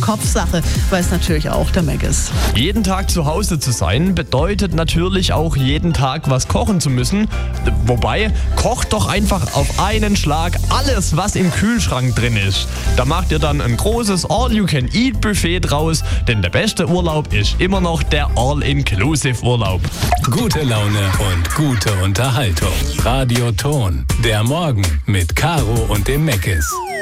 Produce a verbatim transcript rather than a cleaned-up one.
Kopfsache, weiß natürlich auch der Meckes. Jeden Tag zu Hause zu sein, bedeutet natürlich auch jeden Tag was kochen zu müssen. Wobei, kocht doch einfach auf einen Schlag alles, was im Kühlschrank drin ist. Da macht ihr dann ein großes All-You-Can-Eat-Buffet draus, denn der beste Urlaub ist immer noch der All-Inclusive-Urlaub. Gute Laune und gute Unterhaltung. Radio Ton. Der Morgen mit Caro und dem Meckes.